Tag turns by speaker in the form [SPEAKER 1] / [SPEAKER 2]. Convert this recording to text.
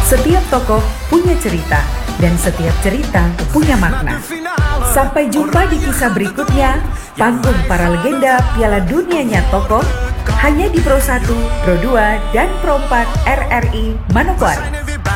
[SPEAKER 1] Setiap tokoh punya cerita, dan setiap cerita punya makna. Sampai jumpa di kisah berikutnya, panggung para legenda Piala Dunianya tokoh, hanya di Pro 1, Pro 2, dan Pro 4 RRI Manokwari.